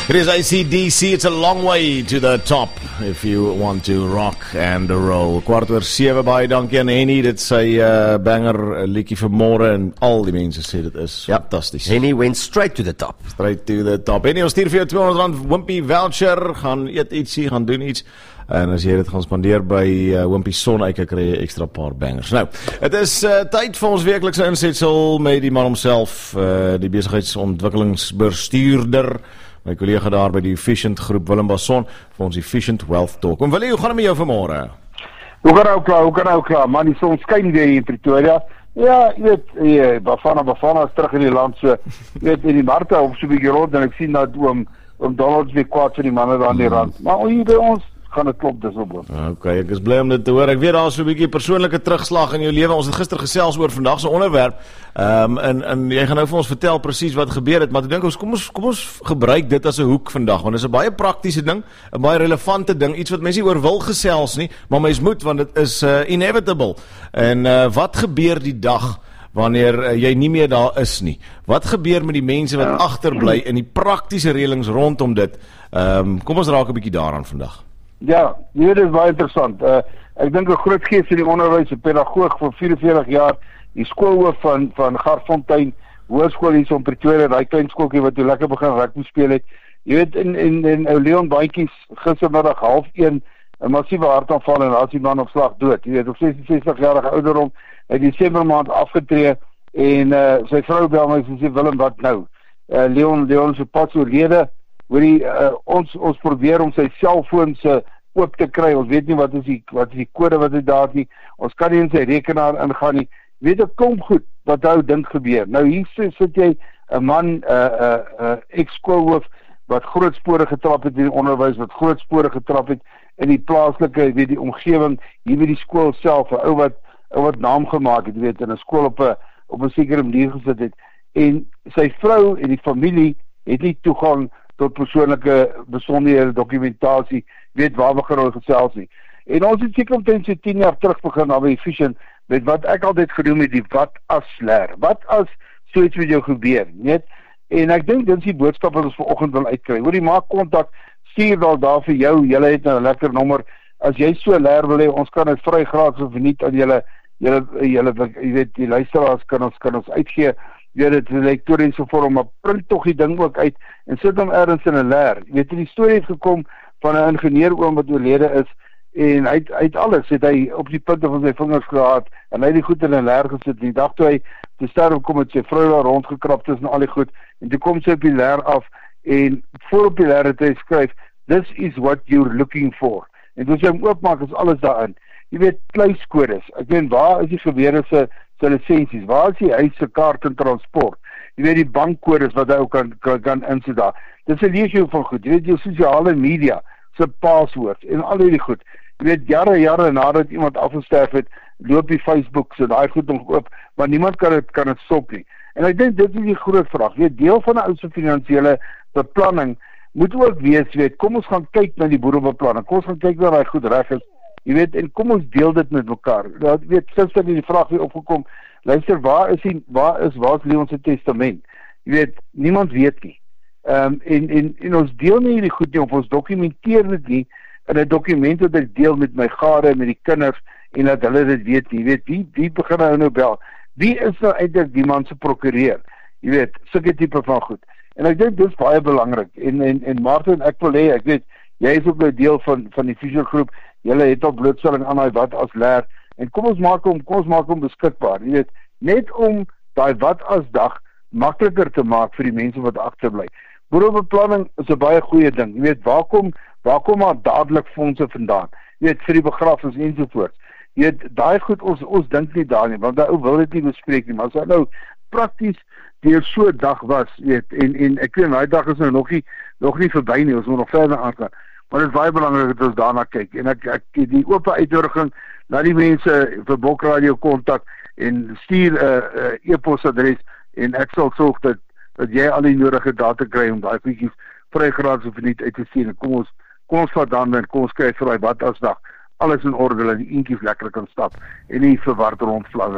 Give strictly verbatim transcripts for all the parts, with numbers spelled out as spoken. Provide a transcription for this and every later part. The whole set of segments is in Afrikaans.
It is A C D C, it's a long way to the top if you want to rock and roll. Kwart oor sewe, baie dankie aan Henny, dit sy uh, banger liedjie vir môre en al die mense sê dit is ja, fantasties. Henny went straight to the top. Straight to the top. Henny, ons stuur vir jou tweehonderd rand Wimpy voucher, gaan eet ietsie, gaan doen iets. En as jy dit gaan spandeer by uh, Wimpy Sonneike, kry jy ekstra paar bangers. Nou, het is uh, tyd vir ons weeklikse insetsel met die man homself, uh, die besigheidsontwikkelingsbestuurder, my collega daar by die Efficient groep, Willem Basson, vir ons Efficient Wealth Talk. En Willie, hoe gaan het met jou vanmôre? Hoe kan nou klaar, hoe kan nou klaar, man, die son skyn weer hier in Pretoria. Ja, jy weet, jy, Bafana, Bafana is terug in die land, so, jy weet, in die markte op so'n bietjie rond, en ek sien dat oom, oom Donald weer kwaad vir die manne daar aan die rand. Maar hier by ons gaan het klop dis op. Ok, ek is bly om dit te hoor. Ek weet daar is so 'n bietjie persoonlike terugslag in jou lewe. Ons het gister gesels oor vandag se onderwerp. Ehm um, en en jy gaan nou vir ons vertel presies wat gebeur het, maar ek dink ons kom ons kom ons gebruik dit as 'n hoek vandag, want dit is 'n baie praktiese ding, 'n baie relevante ding, iets wat mense nie oor wil gesels nie, maar mens moet, want dit is uh, inevitable. En uh, wat gebeur die dag wanneer uh, jy nie meer daar is nie? Wat gebeur met die mense wat agterbly en die praktiese reëlings rondom dit? Ehm um, kom ons raak 'n bietjie daaraan vandag. Ja, dit is baie interessant. Uh, ek dink 'n groot gees in die onderwys, 'n pedagoog vir vyf-en-veertig jaar, die skoolhoof van van Garfontein Hoërskool hier in Pretoria, daai klein skooltjie wat toe lekker begin rugby speel het. Jy weet, in in in ou Leon Baantjies gistermiddag half een 'n massiewe hartaanval en daar is die man op slag dood. Jy weet, op ses-en-sestig jarige ouderdom, uit Desember maand afgetree en uh, sy vrou bel my en sê Willem, wat nou? Uh, Leon Leon se pas oorlede. Hoorie, uh, ons ons probeer om sy selfoon se oop te kry. Ons weet nie wat is die wat is die kode wat hy daar nie. Ons kan nie in sy rekenaar ingaan nie. Weet ek kom goed wat nou dink gebeur. Nou hier sit jy 'n man, 'n uh, 'n uh, uh, ex-skoolhoof wat groot spore getrap het in die onderwys, wat groot spore getrap het in die plaaslike, weet die omgewing, hier by die skool self, 'n ou wat ou wat naam gemaak het, weet in 'n skool op 'n op 'n sekere manier gesit het. En sy vrou en die familie het nie toegang tot persoonlike besonderhede, dokumentasie, weet waar we gaan gesels nie. En ons het seker omtrent so tien jaar terug begin na by Efficient, met wat ek altyd genoem het, die wat as leer. Wat as so iets met jou gebeur, weet? En ek dink dit is die boodskap wat ons vanoggend wil uitkry. Hoor, die maak kontak, stuur daar daar vir jou, julle het nou 'n lekker nommer. As jy so leer wil hê, ons kan dit vry gratis of nie aan julle, julle, julle, jy weet, die luisteraars kan ons, kan ons uitgee. Jy weet, die elektroniese vorm, maar print tog die ding ook uit en sit hom ergens in 'n leer. Jy weet, die storie het gekom van 'n ingenieur oom wat oorlede is en hy het, hy het alles, het hy op die punte van sy vingers gehad en hy het die goed in 'n leer gesit. Die dag toe hy te sterf kom het sy vrou daar rondgekrap tussen al die goed en toe kom sy op die leer af en voor op die leer het hy skryf, this is what you're looking for. En toe sy hom oopmaak is alles daarin. Jy weet, kluiskodes. Ek weet, waar is die gewere se sy lisensies, waar is die huis se kaart en transport? Jy weet die bankkodes wat hy ook kan kan, kan insit daar. Dis 'n leesjou van goed. Jy weet jou sosiale media se passwords en al hierdie goed. Jy weet jare jare nadat iemand afgesterf het, loop die Facebook so daai goed nog oop, maar niemand kan dit kan dit stop nie. En ek dink dit is die groot vraag. Jy weet deel van 'n ou se finansiële beplanning moet ook wees, weet, kom ons gaan kyk na die boedelbeplanning. Kom ons gaan kyk waar hy goed reg is. Jy weet, en kom ons deel dit met mekaar. Dat weet gister die vraag weer opgekom. Luister, waar is die waar is waar is Leon se testament? Jy weet, niemand weet nie. Ehm um, en en en ons deel nie hierdie goed nie of ons dokumenteer dit nie in 'n dokument wat ek deel met my gade en met die kinders en dat hulle dit weet nie. Jy weet, wie wie begin nou nou bel? Wie is nou eintlik die man se prokureur? Jy weet, sulke tipe van goed. En ek dink dit is baie belangrik. En en en Martin, ek wil hê, ek weet, jy is ook 'n deel van van die Efficient groep. Julle het op blootstelling aan daai wat as leer en kom ons maak hom kom ons maak hom beskikbaar. Jy weet, net om daai wat as dag makliker te maak vir die mense wat agterbly. Boedelbeplanning is 'n baie goeie ding. Jy weet, waar kom waar kom maar dadelik fondse vandaan? Jy weet, vir die begrafnis ensovoorts. Jy weet, daai goed ons ons dink nie daar nie, want daai ou wil dit nie bespreek nie, maar as hy nou prakties deur so 'n dag was, jy weet, en en ek weet daai dag is nou nog nie nog nie verby nie, ons moet nog verder aangaan. Maar dit is baie belangrik dat ons daarna kyk en ek ek die oop uitnodiging na die mense vir Bokradio kontak en stuur 'n uh, uh, e-posadres en ek sal sorg dat dat jy al die nodige data kry om daai goedjies vry gratis of nie uit te sien. Kom ons kom ons vat dan en kom ons kyk vir daai wat as dag alles in orde dat die eentjies lekker kan stap en nie verward rondfladder nie.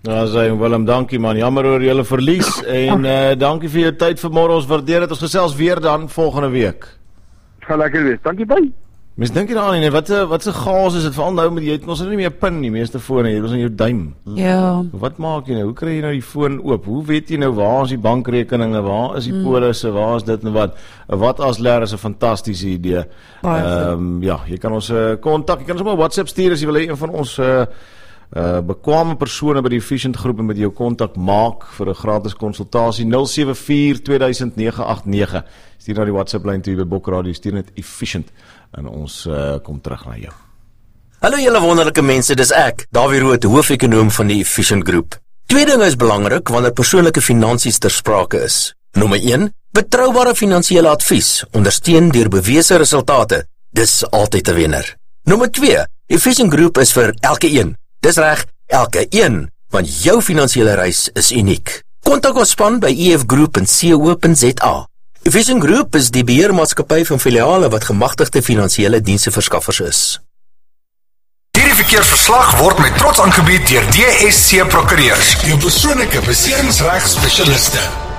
Ja, sê Willem, dankie man, jammer oor julle verlies en uh, dankie vir jou tyd vanmôre, ons waardeer dit, ons gesels weer dan volgende week. Het gaan lekker wees, dankie bye. Mens dink jy daaraan nie, wat wat se chaos is dit, veral nou met jy het ons het nie meer pin nie, meeste fone, jy het ons in jou duim. Ja. Wat maak jy nou, hoe kry jy nou die foon oop, hoe weet jy nou waar is die bankrekeninge, waar is die mm. polisse, waar is dit en wat, wat as leer is 'n fantastiese idee. Ehm um, ja, jy kan ons kontak, uh, jy kan ons op WhatsApp stuur as jy wil hê een van ons uh, Uh, bekwame persone by die Efficient groep en met jou kontak maak vir 'n gratis konsultasie nul sewe vier twee duisend nege agt nege. Stuur na die WhatsApp lyn toe by Bokradio, stuur net Efficient en ons uh, kom terug na jou. Hallo julle wonderlike mense, dis ek, Dawie Rood, hoofekonoom van die Efficient groep. Twee dinge is belangrik wanneer persoonlike finansies ter sprake is. Nommer een, betroubare finansiële advies, ondersteun deur bewese resultate. Dis altyd 'n wenner. Nommer twee, Efficient groep is vir elke een. Dis reg, elke een, want jou finansiële reis is uniek. Kontak ons span by e f groep punt co punt z a. Efficient Group is die beheermaatskappy van filiale wat gemagtigde finansiële diensverskaffers is. Hierdie verkeersverslag word met trots aangebied deur D S C Prokureurs, jou persoonlike beseringsregspesialiste.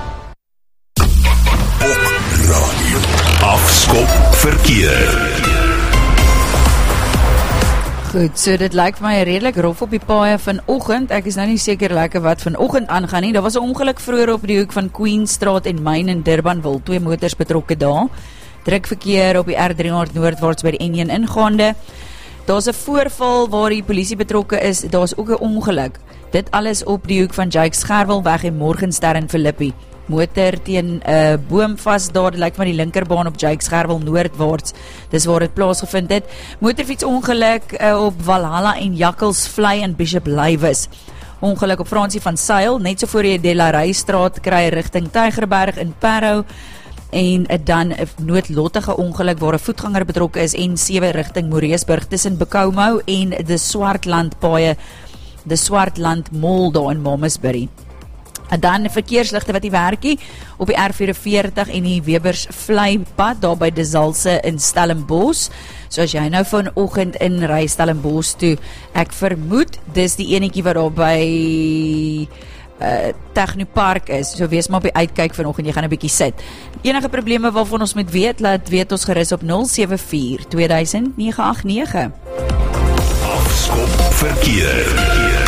Bokradio. Afskop verkeer. Goed, so dit lyk vir my redelik rof op die paaie vanoggend. Ek is nou nie seker lekker wat vanoggend aangaan nie. Daar was 'n ongeluk vroeër op die hoek van Queenstraat en Main in Durbanville. Twee motors betrokke daar. Druk verkeer op die R driehonderd noordwaarts by die N een ingaande. Daar's 'n voorval waar die polisie betrokke is. Daar's ook 'n ongeluk. Dit alles op die hoek van Jakes Gerwelweg en Morgenster in Philippi. Motor teen 'n uh, boom vas daar, dit lyk van die linkerbaan op Jakes Gerwel noordwaarts. Dis waar dit plaasgevind het. Motorfietsongeluk uh, op Valhalla en Jakkelsvlei in Bishop Lywes. Ongeluk op Fransie van Sail, net so voor jy Delarystraat kry rigting Tygerberg in Parow. En dan 'n noodlottige ongeluk waar 'n voetganger betrokke is en sewe rigting Moreesburg tussen Bekoumou en die Swartland paaie, die Swartland Mall daar in Mamasbury. En dan verkeersligte wat die werkie op die R vyf-en-veertig en die Webersvlei pad daar by Desalse in Stellenbosch. So as jy nou vanoggend in ry Stellenbosch toe, ek vermoed dis die enetjie wat daar by Uh, Technopark is, so wees maar op die uitkyk vanoggend, jy gaan 'n bietjie sit. Enige probleme waarvan ons moet weet, laat weet ons gerus op nul sewe vier twee duisend nege agt nege. Afskop verkeer.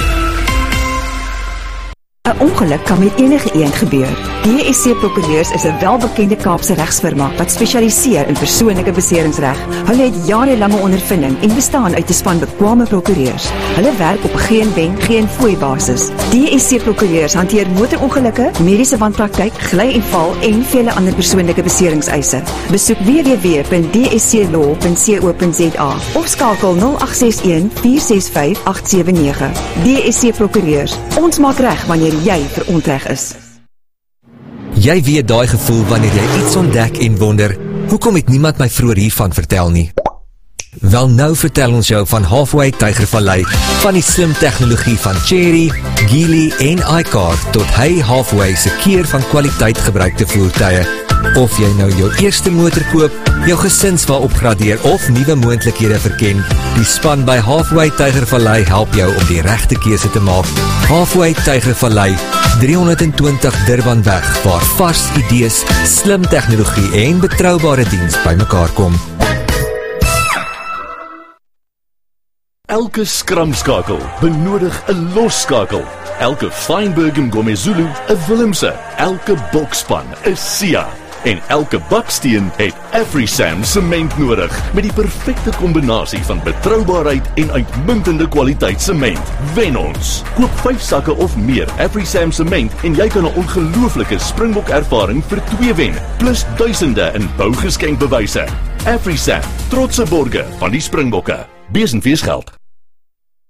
'n Ongeluk kan met enige een gebeur. D S C Prokureurs is 'n welbekende Kaapse regsfirma wat spesialiseer in persoonlike beseringsreg. Hulle het jarelange ondervinding en bestaan uit 'n span bekwame prokureurs. Hulle werk op geen wen, geen fooi basis. D S C Prokureurs hanteer motorongelukke, mediese wanpraktyk, gly en val en vele ander persoonlike beseringseise. Besoek w w w punt d s c law punt co punt z a of skakel nul agt ses een vier ses vyf agt sewe nege. D S C Prokureurs. Ons maak reg wanneer jy verontreg is. Jy weet daai gevoel wanneer jy iets ontdek en wonder, hoekom het niemand my vroeër hiervan vertel nie? Wel nou vertel ons jou van Halfway Tygervallei, van die slim tegnologie van Chery, Geely en iCar tot hy Halfway se keer van kwaliteit gebruikte voertuie. Of jy nou jou eerste motor koop, jou gesinswa opgradeer of nuwe moontlikhede verken, die span by Halfway Tygervallei help jou om die regte keuse te maak. Halfway Tygervallei, driehonderdtwintig Durbanweg, waar vars idees, slim tegnologie en betroubare diens bymekaar kom. Elke skramskakel benodig 'n losskakel. Elke Feinberg en Gomezulu 'n Willemse. Elke bokspan 'n Sia. En elke baksteen het AfriSam sement nodig met die perfekte kombinasie van betroubaarheid en uitmuntende kwaliteit sement. Wen ons. Koop vyf sakke of meer AfriSam sement en jy kan 'n ongelooflike Springbok ervaring vir twee wen, plus duisende in bougeskenkbewyse. AfriSam, trotse borge van die Springbokke. Besenfees geld.